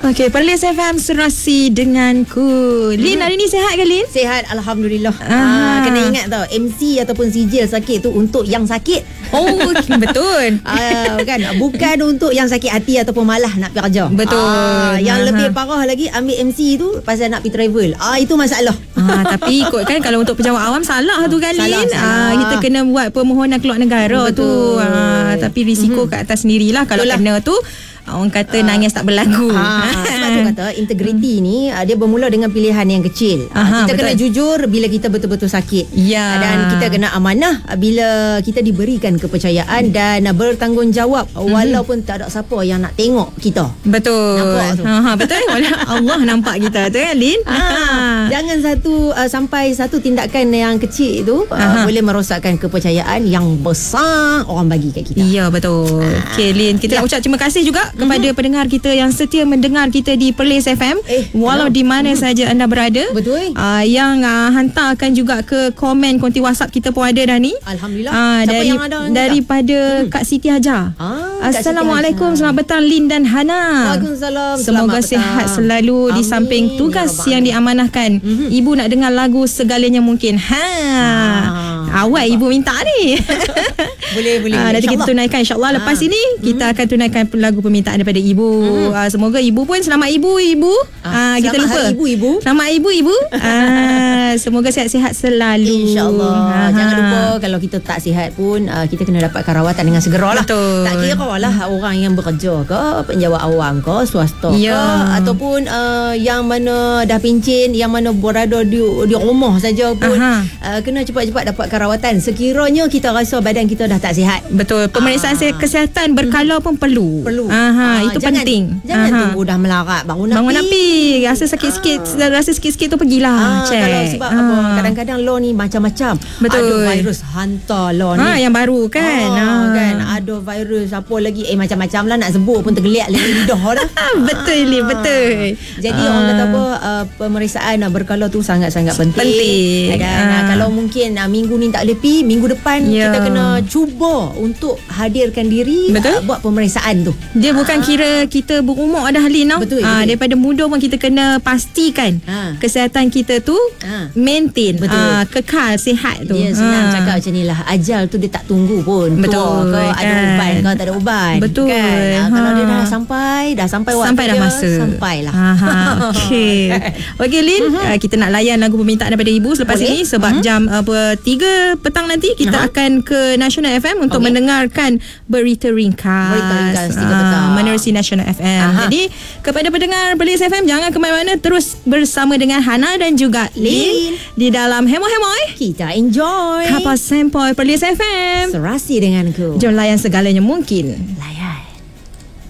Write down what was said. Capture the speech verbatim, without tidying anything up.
Okey, Perlis F M Serasi denganku. Lin, hari ni sihat ke Lin? Sihat, Alhamdulillah. Ah. Ah, kena ingat tau, M C ataupun sijil sakit tu untuk yang sakit. Oh, betul. Ah, kan? Bukan untuk yang sakit hati ataupun malah nak pergi kerja. Betul. Ah, yang Aha. lebih parah lagi, ambil M C tu pasal nak pergi travel. Ah, itu masalah. Ah, tapi ikut kan kalau untuk pejabat awam salah tu kan Salah, Lin. salah. Ah, kita kena buat permohonan keluar negara tu. Betul. Ah, tapi risiko mm-hmm. kat atas sendirilah kalau Betul lah. kena tu. Orang kata uh, nangis tak berlagu. Ha, sebab tu kata integriti ni uh, dia bermula dengan pilihan yang kecil. Aha, kita betul. kena jujur bila kita betul-betul sakit. Ya. Dan kita kena amanah bila kita diberikan kepercayaan dan uh, bertanggungjawab mm-hmm. walaupun tak ada siapa yang nak tengok kita. Betul. Nampak tu? Ha, ha, betul. Allah nampak kita tu kan Lin. Ha, jangan satu uh, sampai satu tindakan yang kecil tu uh, boleh merosakkan kepercayaan yang besar orang bagi kat kita. Ya, betul. Okey Lin, kita Ya. nak ucap terima kasih juga kepada mm-hmm. pendengar kita yang setia mendengar kita di Perlis F M Eh, walau hello. di mana mm-hmm. saja anda berada. Betul. Uh, yang uh, hantarkan juga ke komen konti WhatsApp kita pun ada dah ni. Alhamdulillah. Uh, Siapa dari yang ada? daripada Hmm. Kak Siti Hajar. Ah, Kak Assalamualaikum, Siti Hajar. selamat petang Lin dan Hana. Waalaikumsalam. Semoga Selamat sihat petang. selalu di Amin. samping tugas Ya yang Rabbal diamanahkan. Mhm. Ibu nak dengar lagu segalanya mungkin. Ha. Ah, Awal ibu minta ni. Boleh, boleh. Ah, nanti kita InsyaAllah. tunaikan insyaAllah. Lepas Ah. ini kita akan tunaikan lagu permintaan daripada ibu. Mm. Ah, semoga ibu pun selamat ibu ibu. Ah, Ah, kita selamat lupa. hari ibu, ibu. Selamat ibu ibu. Ah, semoga sihat-sihat selalu. InsyaAllah. Ah. Jangan lupa kalau kita tak sihat pun uh, kita kena dapatkan rawatan dengan segera lah. Betul. Tak kira lah orang yang bekerja ke, penjawat awam ke, swasta Ya. ke, ataupun uh, yang mana dah pencen, yang mana berada di, di rumah saja pun uh, kena cepat-cepat dapatkan rawatan. Sekiranya kita rasa badan kita dah tak sihat. Betul. Pemeriksaan Ah. kesihatan berkala pun perlu. Perlu. Aha, Ah, itu jangan, penting. Jangan Aha. tunggu dah melarat baru nak Bangun nak pergi. pergi. Rasa sakit-sikit, Ah. rasa sikit-sikit tu pergilah. Ah, Check. kalau sebab Ah. apa, kadang-kadang law ni macam-macam. Betul. Ada virus hantar law ni. Ha, yang baru kan. Ah, Ah. kan ada virus apa lagi eh macam-macam lah, nak sebut pun tergeliat lagi lidah dah. Betul ni, betul. Jadi Ah. orang kata apa, uh, pemeriksaan uh, berkala tu sangat-sangat penting. Penting. Dan uh, Ah. kalau mungkin uh, minggu ni tak boleh pi, minggu depan Ya. kita kena cuba untuk hadirkan diri Betul. uh, buat pemeriksaan tu. Dia bukan kira kita berumur dah Lin tau. Betul, Ah, betul. daripada muda pun kita kena pastikan Ah. kesihatan kita tu Ah. maintain, Betul. ah, kekal sihat tu. Dia senang Ah. cakap macam ni lah. Ajal tu dia tak tunggu pun. Betul, Tua ke, ada kan. uban ke, tak ada uban. Betul. Kan? Ah, Ha. Kalau dia dah sampai, dah sampai waktu Sampai dah dia, masa. sampailah. Aha, okey. Okey Lin, uh, kita nak layan lagu permintaan daripada ibu selepas Boleh. ini sebab Mhm. jam apa tiga petang nanti kita Aha. akan ke National F M untuk Okey. mendengarkan berita ringkas. Berita ringkas tiga Ah, petang. menerusi National F M. Aha. Jadi kepada pendengar Perlis F M jangan ke mana-mana, terus bersama dengan Hana dan juga Lin Lin. di dalam Hemo-Hemoy Kita enjoy. Kapal Sempoi Perlis F M. Serasi denganku. Jom layan segalanya mungkin. Layan.